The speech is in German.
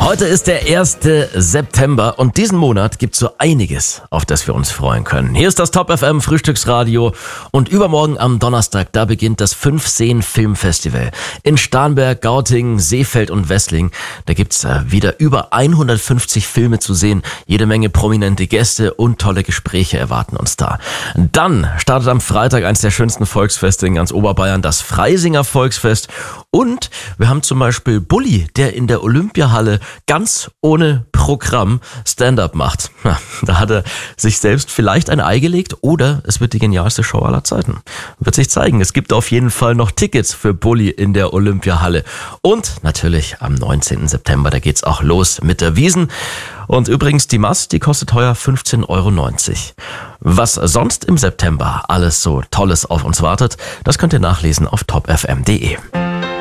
Heute ist der 1. September und diesen Monat gibt's so einiges, auf das wir uns freuen können. Hier ist das Top FM Frühstücksradio und übermorgen am Donnerstag, da beginnt das 5-Seen Filmfestival. In Starnberg, Gautingen, Seefeld und Wessling, da gibt's wieder über 150 Filme zu sehen. Jede Menge prominente Gäste und tolle Gespräche erwarten uns da. Dann startet am Freitag eines der schönsten Volksfeste in ganz Oberbayern, das Freisinger Volksfest. Und wir haben zum Beispiel Bulli, der in der Olympiahalle ganz ohne Programm Stand-up macht. Ja, da hat er sich selbst vielleicht ein Ei gelegt oder es wird die genialste Show aller Zeiten. Wird sich zeigen. Es gibt auf jeden Fall noch Tickets für Bulli in der Olympiahalle. Und natürlich am 19. September, da geht's auch los mit der Wiesn. Und übrigens, die Mast, die kostet heuer 15,90 €. Was sonst im September alles so Tolles auf uns wartet, das könnt ihr nachlesen auf topfm.de.